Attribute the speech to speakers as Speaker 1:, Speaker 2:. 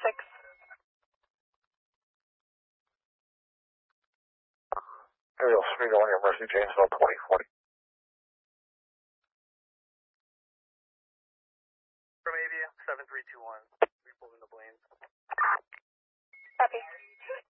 Speaker 1: Aerial 3 going here, Mercy, Janesville 2040.
Speaker 2: From Avia, 7321. We pulled in the Blaine.
Speaker 3: Copy.